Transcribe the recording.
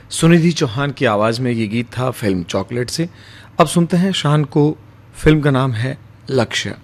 सुनिधि चौहान की आवाज़ में ये गीत था फिल्म चॉकलेट से। अब सुनते हैं शान को। फिल्म का नाम है लक्ष्य।